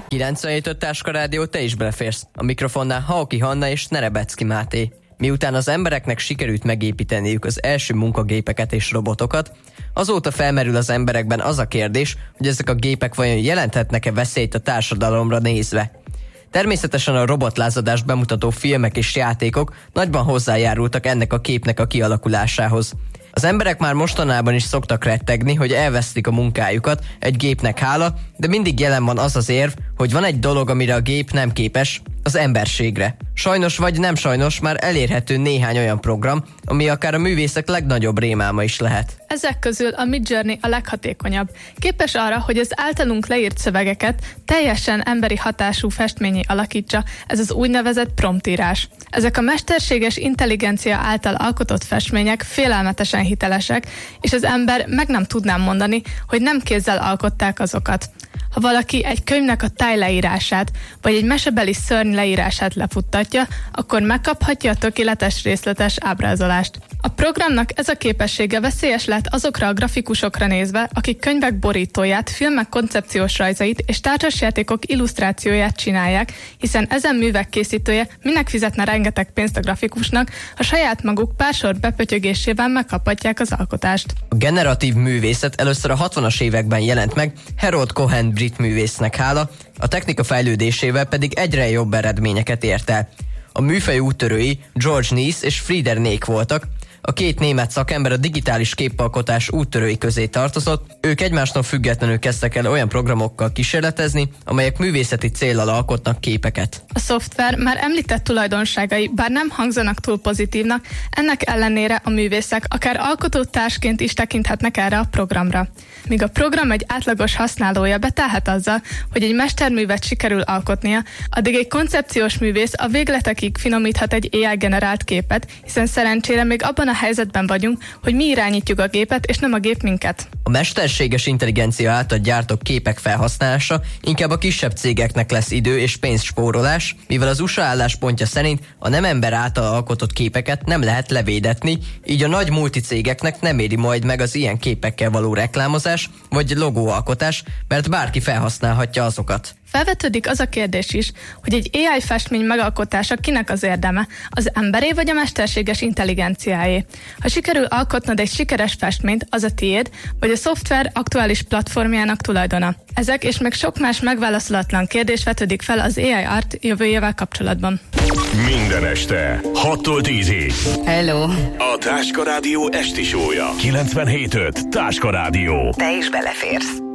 97.5 Táska Rádió, te is beleférsz. A mikrofonnál Hauki Hanna és Nerebecki Máté. Miután az embereknek sikerült megépíteniük az első munkagépeket és robotokat, azóta felmerül az emberekben az a kérdés, hogy ezek a gépek vajon jelenthetnek-e veszélyt a társadalomra nézve. Természetesen a robotlázadást bemutató filmek és játékok nagyban hozzájárultak ennek a képnek a kialakulásához. Az emberek már mostanában is szoktak rettegni, hogy elvesztik a munkájukat egy gépnek hála, de mindig jelen van az az érv, hogy van egy dolog, amire a gép nem képes, az emberségre. Sajnos vagy nem sajnos már elérhető néhány olyan program, ami akár a művészek legnagyobb rémálma is lehet. Ezek közül a Midjourney a leghatékonyabb. Képes arra, hogy az általunk leírt szövegeket teljesen emberi hatású festményé alakítsa, ez az úgynevezett promptírás. Ezek a mesterséges intelligencia által alkotott festmények félelmetesen hitelesek, és az ember meg nem tudná mondani, hogy nem kézzel alkották azokat. Ha valaki egy könyvnek a tájleírását, vagy egy mesebeli szörny leírását lefuttatja, akkor megkaphatja a tökéletes részletes ábrázolást. A programnak ez a képessége veszélyes lehet azokra a grafikusokra nézve, akik könyvek borítóját, filmek koncepciós rajzait és társasjátékok illusztrációját csinálják, hiszen ezen művek készítője minek fizetne rengeteg pénzt a grafikusnak, ha saját maguk pár sor bepötyögésével megkaphatják az alkotást. A generatív művészet először a 60-as években jelent meg, Harold Cohen brit művésznek hála, a technika fejlődésével pedig egyre jobb eredményeket ért el. A műfaj úttörői George Nies és Frieder Nék voltak, a két német szakember a digitális képalkotás úttörői közé tartozott, ők egymástól függetlenül kezdtek el olyan programokkal kísérletezni, amelyek művészeti céllal alkotnak képeket. A szoftver már említett tulajdonságai, bár nem hangzanak túl pozitívnak, ennek ellenére a művészek akár alkotótársként is tekinthetnek erre a programra. Míg a program egy átlagos használója betelhet azzal, hogy egy mesterművet sikerül alkotnia, addig egy koncepciós művész a végletekig finomíthat egy AI generált képet, hiszen szerencsére még abban a helyzetben vagyunk, hogy mi irányítjuk a gépet, és nem a gép minket. A mesterséges intelligencia által gyártott képek felhasználása inkább a kisebb cégeknek lesz idő és pénzspórolás, mivel az USA álláspontja szerint a nem ember által alkotott képeket nem lehet levédetni, így a nagy multicégeknek nem éri majd meg az ilyen képekkel való reklámozás vagy logóalkotás, mert bárki felhasználhatja azokat. Felvetődik az a kérdés is, hogy egy AI festmény megalkotása kinek az érdeme, az emberé vagy a mesterséges intelligenciáé. Ha sikerül alkotnod egy sikeres festményt, az a tiéd, vagy a szoftver aktuális platformjának tulajdona. Ezek és még sok más megválaszolatlan kérdés vetődik fel az AI Art jövőjével kapcsolatban. Minden este 6-tól 10-ig. Hello! A Táska Rádió esti show-ja. 97.5 Táska Rádió. Te is beleférsz.